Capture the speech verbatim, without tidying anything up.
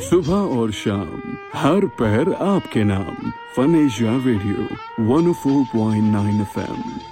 सुबह और शाम हर पहर आपके नाम। Fun Asia radio one O four point nine F M.